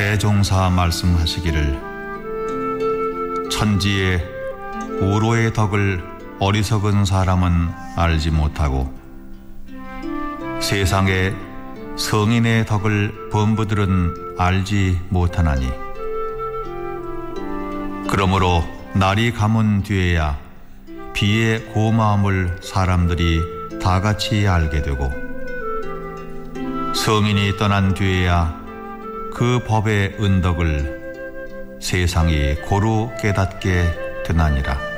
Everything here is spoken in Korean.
대종사 말씀하시기를 천지의 우로의 덕을 어리석은 사람은 알지 못하고 세상의 성인의 덕을 범부들은 알지 못하나니 그러므로 날이 가문 뒤에야 비의 고마움을 사람들이 다 같이 알게 되고 성인이 떠난 뒤에야 그 법의 은덕을 세상이 고루 깨닫게 되나니라.